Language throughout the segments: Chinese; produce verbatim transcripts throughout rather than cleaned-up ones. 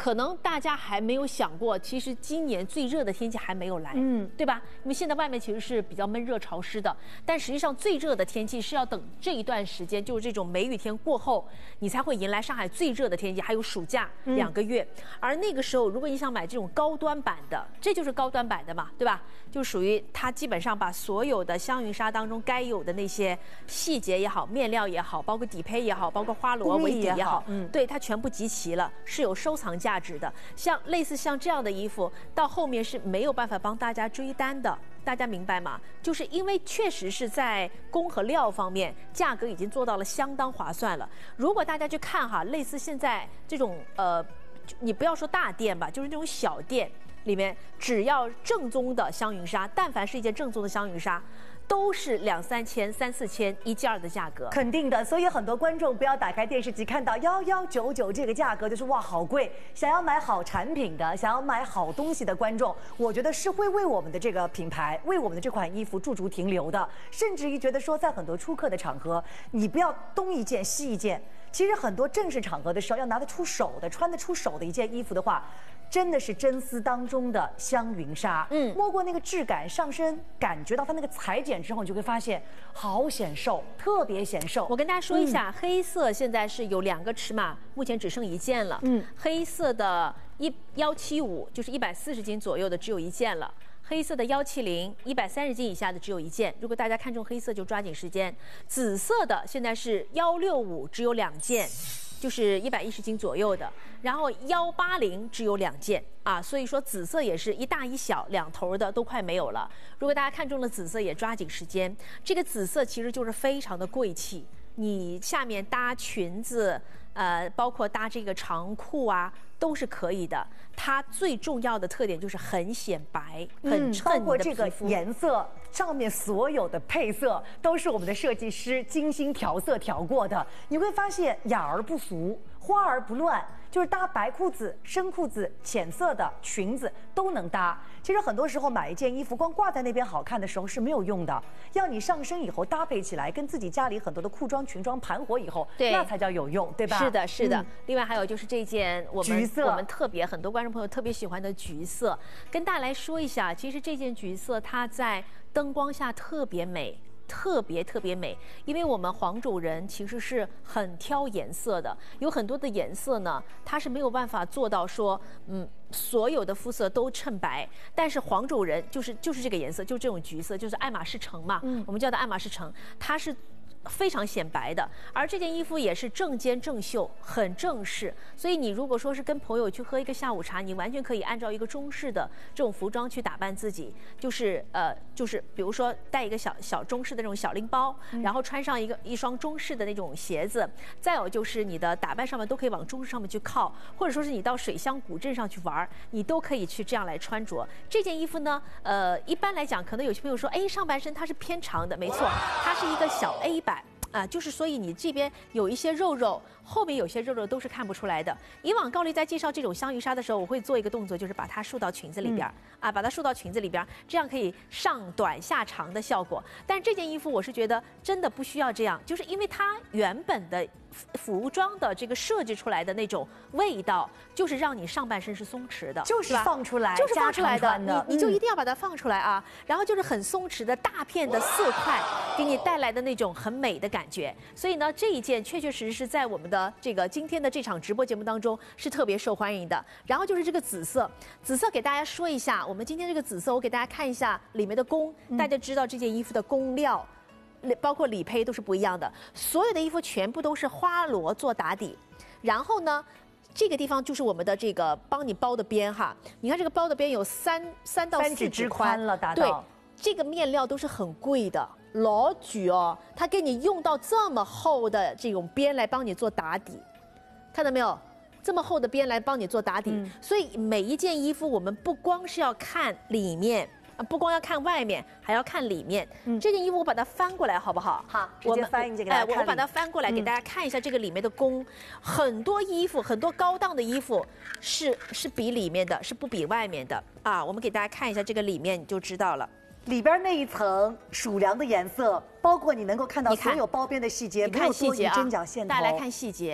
可能大家还没有想过，其实今年最热的天气还没有来，嗯，对吧？因为现在外面其实是比较闷热潮湿的，但实际上最热的天气是要等这一段时间，就是这种梅雨天过后，你才会迎来上海最热的天气，还有暑假两个月。嗯、而那个时候，如果你想买这种高端版的，这就是高端版的嘛，对吧？就属于它基本上把所有的香云纱当中该有的那些细节也好、面料也好，包括底胚也好，包括花螺为底也好，嗯，对，它全部集齐了，是有收藏价值的。像类似像这样的衣服，到后面是没有办法帮大家追单的。大家明白吗？就是因为确实是在工和料方面，价格已经做到了相当划算了。如果大家去看哈，类似现在这种呃，你不要说大店吧，就是那种小店里面，只要正宗的香云纱，但凡是一件正宗的香云纱，都是两三千、三四千一件的价格， 肯定的。所以很多观众不要打开电视机看到幺幺九九这个价格，就是哇好贵。想要买好产品的，想要买好东西的观众，我觉得是会为我们的这个品牌、为我们的这款衣服驻足停留的。甚至于觉得说，在很多出客的场合，你不要东一件西一件。其实很多正式场合的时候，要拿得出手的、穿得出手的一件衣服的话，真的是真丝当中的香云纱。嗯，摸过那个质感，上身感觉到它那个裁剪之后，你就会发现好显瘦，特别显瘦。 我跟大家说一下，嗯、黑色现在是有两个尺码，目前只剩一件了。嗯，黑色的一幺七五就是一百四十斤左右的只有一件了。黑色的幺七零一百三十斤以下的只有一件，如果大家看中黑色就抓紧时间。紫色的现在是幺六五只有两件，就是一百一十斤左右的，然后幺八零只有两件啊，所以说紫色也是一大一小两头的都快没有了。如果大家看中了紫色，也抓紧时间。这个紫色其实就是非常的贵气，你下面搭裙子，呃，包括搭这个长裤啊。都是可以的，它最重要的特点就是很显白，很衬你的皮肤。 包括这个颜色上面所有的配色都是我们的设计师精心调色调过的，你会发现雅而不俗，花而不乱，就是搭白裤子、深裤子、浅色的裙子都能搭。其实很多时候买一件衣服光挂在那边好看的时候是没有用的，要你上身以后搭配起来，跟自己家里很多的裤装、裙装盘活以后，那才叫有用，对吧？ 是的，是的。嗯、另外还有就是这件我们我们特别很多观众朋友特别喜欢的橘色，跟大家来说一下，其实这件橘色它在灯光下特别美。特别特别美，因为我们黄种人其实是很挑颜色的，有很多的颜色呢，它是没有办法做到说，嗯，所有的肤色都衬白。但是黄种人就是就是这个颜色，就这种橘色，就是爱马仕橙嘛，嗯，我们叫它爱马仕橙，它是非常显白的。而这件衣服也是正肩正袖，很正式。所以你如果说是跟朋友去喝一个下午茶，你完全可以按照一个中式的这种服装去打扮自己，就是呃，就是比如说带一个小小中式的那种小拎包，嗯、然后穿上一个一双中式的那种鞋子，再有就是你的打扮上面都可以往中式上面去靠，或者说是你到水乡古镇上去玩，你都可以去这样来穿着。这件衣服呢，呃，一般来讲，可能有些朋友说，哎，上半身它是偏长的，没错，它是一个小 A 版。啊，就是所以你这边有一些肉肉，后面有些肉肉都是看不出来的。以往高丽在介绍这种香云纱的时候，我会做一个动作，就是把它束到裙子里边，嗯、啊，把它束到裙子里边，这样可以上短下长的效果。但这件衣服我是觉得真的不需要这样，就是因为它原本的服装的这个设计出来的那种味道，就是让你上半身是松弛的， 就是放出来， 就是放出来的， 的你你就一定要把它放出来啊。嗯、然后就是很松弛的大片的色块，给你带来的那种很美的感觉。所以呢，这一件确确实实是在我们的这个今天的这场直播节目当中是特别受欢迎的。然后就是这个紫色，紫色给大家说一下，我们今天这个紫色，我给大家看一下里面的工，嗯、大家知道这件衣服的工料。包括里胚都是不一样的，所有的衣服全部都是花螺做打底，然后呢，这个地方就是我们的这个帮你包的边哈，你看这个包的边有三三到四指宽了，达到。 对，这个面料都是很贵的，老举哦，它给你用到这么厚的这种边来帮你做打底，看到没有？这么厚的边来帮你做打底，嗯、所以每一件衣服我们不光是要看里面。啊，不光要看外面，还要看里面。嗯，这件衣服我把它翻过来，好不好？ 好，直接翻一件给大家看。 哎，我把它翻过来给大家看一下这个里面的工。嗯、很多衣服，很多高档的衣服是是比里面的，是不比外面的啊。我们给大家看一下这个里面，你就知道了。 里边那一层属良的颜色，包括你能够看到所有包边的细节， 你看细节啊， 针脚线头。 大家来看细节。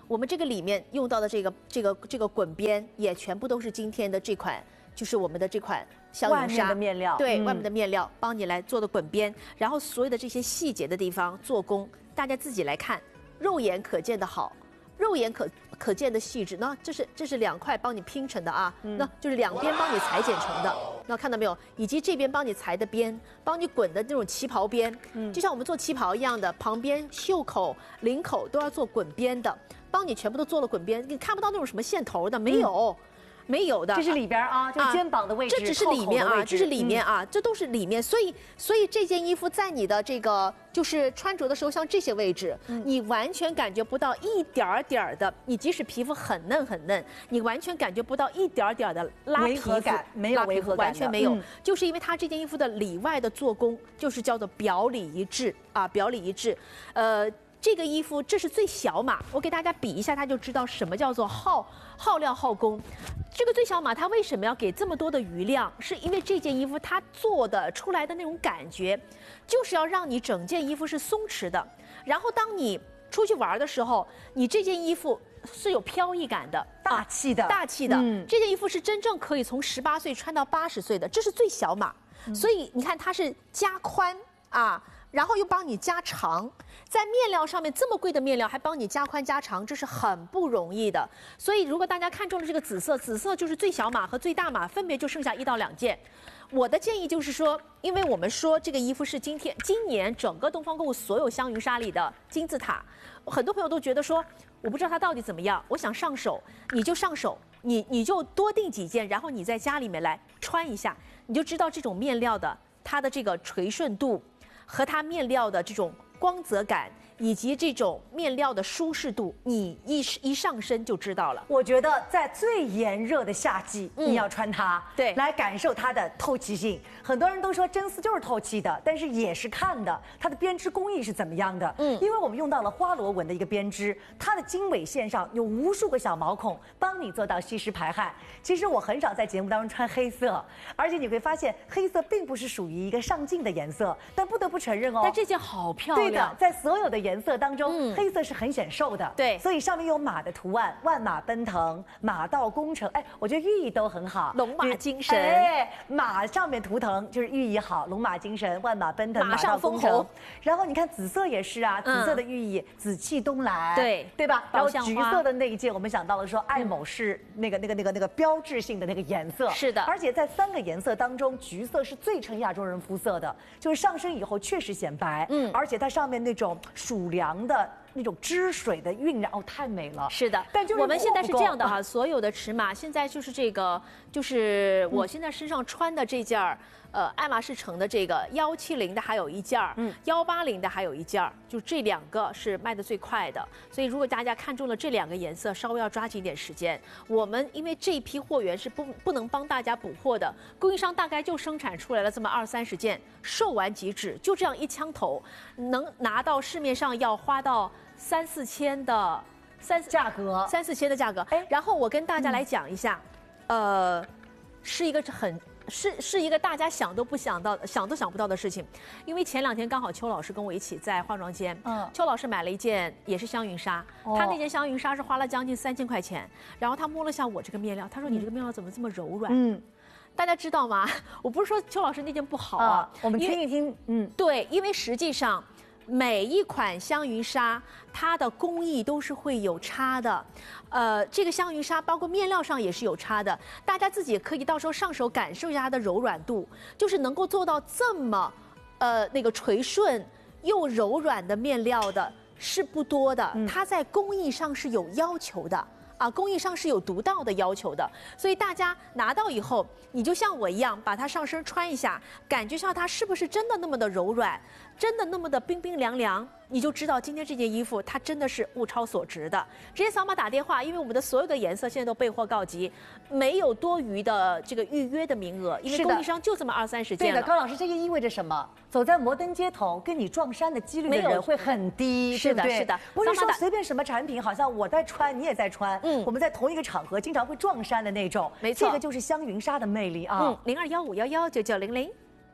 我们这个里面用到的这个这个这个滚边也全部都是今天的这款，就是我们的这款香云纱的面料， 对、嗯、外面的面料帮你来做的滚边，然后所有的这些细节的地方做工，大家自己来看，肉眼可见的好，肉眼可可见的细致。那这是这是两块帮你拼成的啊，嗯、那就是两边帮你裁剪成的。那看到没有？以及这边帮你裁的边，帮你滚的那种旗袍边，嗯，就像我们做旗袍一样的，旁边袖口、领口都要做滚边的。帮你全部都做了滚边，你看不到那种什么线头的，没有，嗯、没有的。 这是里边啊，就是肩膀的位置， 这只是里面啊，这是里面啊，嗯、这都是里面。所以，所以这件衣服在你的这个就是穿着的时候，像这些位置，嗯、你完全感觉不到一点点的。你即使皮肤很嫩很嫩，你完全感觉不到一点点的拉皮肤感，没有违和感， 完全没有。 嗯、 就是因为它这件衣服的里外的做工，就是叫做表里一致啊，表里一致。呃。这个衣服这是最小码，我给大家比一下，他就知道什么叫做耗耗料耗工。这个最小码它为什么要给这么多的余量？是因为这件衣服它做的出来的那种感觉，就是要让你整件衣服是松弛的。然后当你出去玩的时候，你这件衣服是有飘逸感的， 大气的， 啊、大气的。嗯、这件衣服是真正可以从十八岁穿到八十岁的，这是最小码。嗯、所以你看它是加宽啊。然后又帮你加长，在面料上面这么贵的面料还帮你加宽加长，这是很不容易的。所以如果大家看中了这个紫色，紫色就是最小码和最大码分别就剩下一到两件。我的建议就是说，因为我们说这个衣服是今天今年整个东方购物所有香云纱里的金字塔，很多朋友都觉得说，我不知道它到底怎么样，我想上手，你就上手，你你就多订几件，然后你在家里面来穿一下，你就知道这种面料的它的这个垂顺度。和它面料的这种光泽感，以及这种面料的舒适度，你一一上身就知道了。 我觉得在最炎热的夏季，嗯、你要穿它， 对， 来感受它的透气性。很多人都说真丝就是透气的，但是也是看的它的编织工艺是怎么样的。嗯，因为我们用到了花螺纹的一个编织，它的经纬线上有无数个小毛孔，帮你做到吸湿排汗。其实我很少在节目当中穿黑色，而且你会发现黑色并不是属于一个上镜的颜色，但不得不承认哦， 但这件好漂亮。 对的，在所有的颜色当中，嗯、黑色是很显瘦的。 对， 所以上面有马的图案，万马奔腾，马到功成。哎，我觉得寓意都很好， 龙马精神。 哎，马上面图腾就是寓意好，龙马精神，万马奔腾， 马上功成。然后你看紫色也是啊，紫色的寓意，嗯、紫气东来， 对对吧？然后橘色的那一件，我们想到了说爱某是那个那个那个那个标志性的那个颜色， 是的。 而且在三个颜色当中，橘色是最衬亚洲人肤色的，就是上身以后确实显白，嗯，而且它上面那种属凉的。那种汁水的晕染哦，太美了。 是的， 但就是我们现在是这样的哈，所有的尺码现在就是这个，就是我现在身上穿的这件儿，呃，爱马仕城的这个幺七零的还有一件儿，嗯，幺八零的还有一件儿，就这两个是卖的最快的。所以如果大家看中了这两个颜色，稍微要抓紧点时间。我们因为这一批货源是不不能帮大家补货的，供应商大概就生产出来了这么二三十件，售完即止，就这样一枪头，能拿到市面上要花到。三四千的三价格， 三四千的价格。哎，然后我跟大家来讲一下，嗯、呃，是一个很是是一个大家想都不想到、想都想不到的事情。因为前两天刚好邱老师跟我一起在化妆间，嗯，邱老师买了一件也是香云纱，哦、他那件香云纱是花了将近三千块钱，然后他摸了下我这个面料，他说你这个面料怎么这么柔软？嗯。大家知道吗？我不是说邱老师那件不好啊，啊我们听一听。嗯， 对，因为实际上。每一款香云纱，它的工艺都是会有差的，呃，这个香云纱包括面料上也是有差的，大家自己也可以到时候上手感受一下它的柔软度，就是能够做到这么，呃，那个垂顺又柔软的面料的是不多的，嗯、它在工艺上是有要求的。啊，工艺上是有独到的要求的，所以大家拿到以后，你就像我一样，把它上身穿一下，感觉一下它是不是真的那么的柔软，真的那么的冰冰凉凉，你就知道今天这件衣服它真的是物超所值的。直接扫码打电话，因为我们的所有的颜色现在都备货告急，没有多余的这个预约的名额，因为供应商就这么二三十件了。 对的，高老师，这个意味着什么？走在摩登街头，跟你撞衫的几率的人会很低， 是的， 对不对？ 是的， 不是说随便什么产品，好像我在穿，你也在穿。嗯，我们在同一个场合经常会撞衫的那种， 没错， 这个就是香云纱的魅力啊。 嗯，零二幺五幺幺九九零零。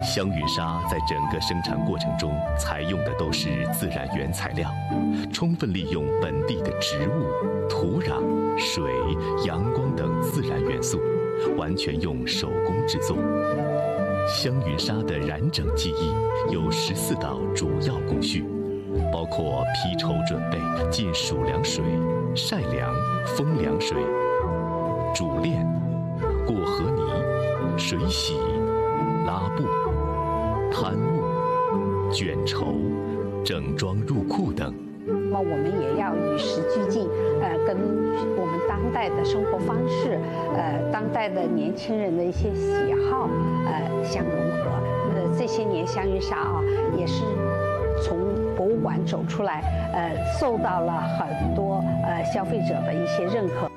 香云纱在整个生产过程中采用的都是自然原材料，充分利用本地的植物、土壤、水、阳光等自然元素，完全用手工制作。香云纱的染整技艺有十四道主要工序，包括劈绸准备、进数量水、晒凉、风凉水、煮炼、过河泥、水洗、拉布、摊木、卷绸、整装入库等。 那么我们也要与时俱进，呃，跟我们当代的生活方式，呃，当代的年轻人的一些喜好，呃，相融合。呃，这些年香云纱啊，也是从博物馆走出来，呃，受到了很多呃消费者的一些认可。